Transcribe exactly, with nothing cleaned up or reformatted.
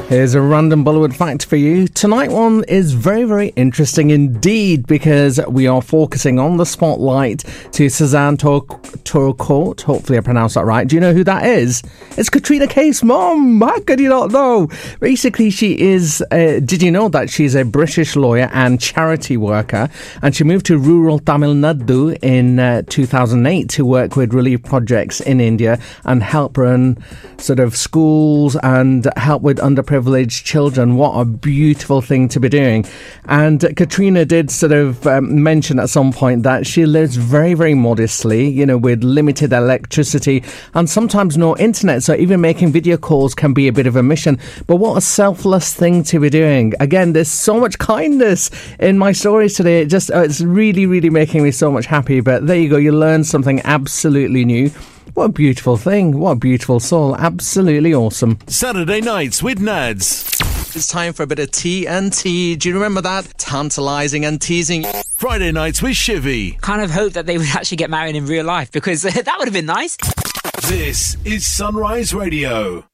Here's a random Bollywood fact for you. Tonight one is very, very interesting indeed because we are focusing on the spotlight to Suzanne Torcourt. Hopefully I pronounced that right. Do you know who that is? It's Katrina Kaif's mom. How could you not know? Basically, she is, uh, did you know that she's a British lawyer and charity worker? And she moved to rural Tamil Nadu in uh, two thousand eight to work with relief projects in India and help run sort of schools and help with underprivileged children. What a beautiful thing to be doing. And Katrina did sort of um, mention at some point that she lives very, very modestly, you know, with limited electricity and sometimes no internet. So even making video calls can be a bit of a mission. But what a selfless thing to be doing. Again, there's so much kindness in my stories today. It just, uh, it's really, really making me so much happy. But there you go. You learn something absolutely new. What a beautiful thing. What a beautiful soul. Absolutely awesome. Saturday nights with Nads. It's time for a bit of T N T. Do you remember that? Tantalising and teasing. Friday nights with Shivy. Kind of hope that they would actually get married in real life because that would have been nice. This is Sunrise Radio.